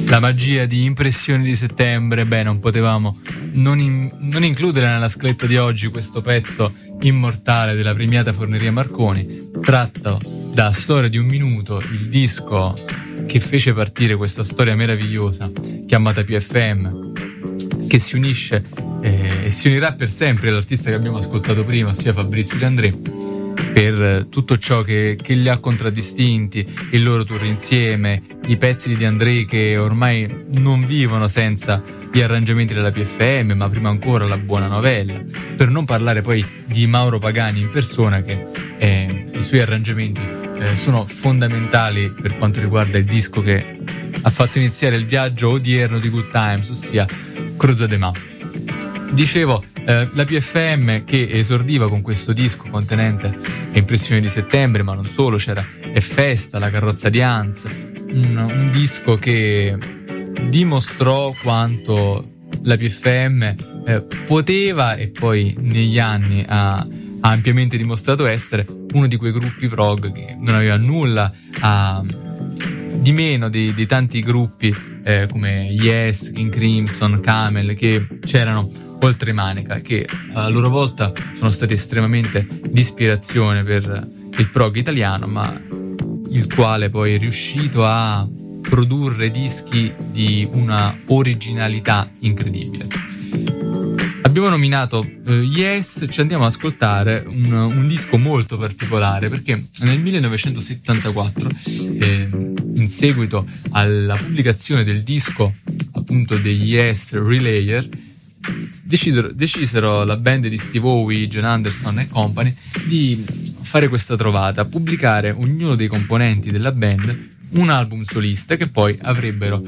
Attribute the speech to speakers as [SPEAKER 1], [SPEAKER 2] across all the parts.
[SPEAKER 1] La magia di Impressioni di settembre. Beh, non potevamo non includere nella scaletta di oggi questo pezzo immortale della premiata Forneria Marconi, tratto da Storia di un minuto, il disco che fece partire questa storia meravigliosa chiamata PFM, che si unisce e si unirà per sempre all'artista che abbiamo ascoltato prima, ossia Fabrizio De André, per tutto ciò che li ha contraddistinti, il loro tour insieme, i pezzi di De André che ormai non vivono senza gli arrangiamenti della PFM, ma prima ancora la buona novella, per non parlare poi di Mauro Pagani in persona, che i suoi arrangiamenti sono fondamentali per quanto riguarda il disco che ha fatto iniziare il viaggio odierno di Good Times, ossia Croza de Ma. Dicevo, la PFM che esordiva con questo disco contenente Impressioni di settembre, ma non solo, c'era È Festa, La carrozza di Hans, un disco che dimostrò quanto la PFM poteva, e poi negli anni ha ampiamente dimostrato essere, uno di quei gruppi prog che non aveva nulla di meno di tanti gruppi come Yes, King Crimson, Camel, che c'erano oltremanica, che a loro volta sono stati estremamente di ispirazione per il prog italiano, ma il quale poi è riuscito a produrre dischi di una originalità incredibile. Abbiamo nominato Yes, ci andiamo ad ascoltare un disco molto particolare, perché nel 1974, in seguito alla pubblicazione del disco appunto degli Yes Relayer, decisero la band di Steve Howe, John Anderson e company di fare questa trovata, pubblicare ognuno dei componenti della band un album solista che poi avrebbero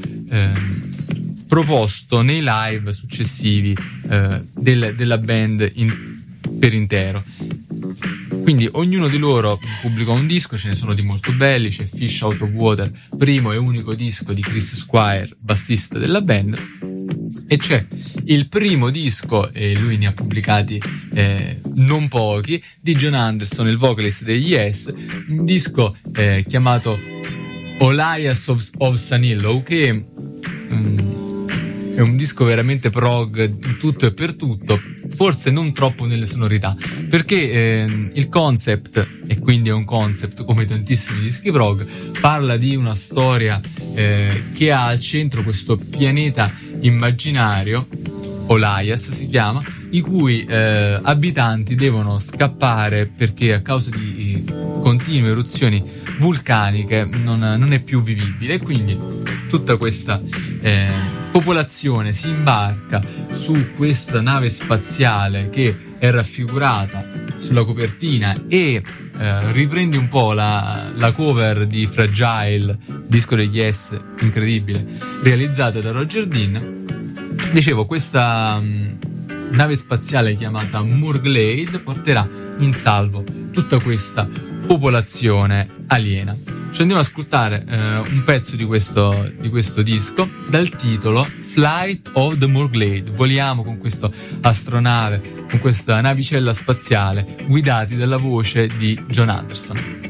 [SPEAKER 1] proposto nei live successivi della band per intero. Quindi ognuno di loro pubblicò un disco, ce ne sono di molto belli, c'è Fish Out of Water, primo e unico disco di Chris Squire, bassista della band, e c'è il primo disco, e lui ne ha pubblicati non pochi, di John Anderson, il vocalist degli Yes, un disco chiamato Olias of Sanillo, che è un disco veramente prog in tutto e per tutto, forse non troppo nelle sonorità, perché il concept, e quindi è un concept come tantissimi dischi prog, parla di una storia che ha al centro questo pianeta immaginario, Olias si chiama, i cui abitanti devono scappare perché a causa di continue eruzioni vulcaniche non è più vivibile, e quindi tutta questa popolazione si imbarca su questa nave spaziale che è raffigurata sulla copertina e riprendi un po' la cover di Fragile, disco degli Yes incredibile, realizzata da Roger Dean. Dicevo, questa nave spaziale chiamata Murglade porterà in salvo tutta questa popolazione aliena. Ci andiamo ad ascoltare un pezzo di questo disco dal titolo Flight of the Murglade. Voliamo con questo astronave, con questa navicella spaziale, guidati dalla voce di John Anderson.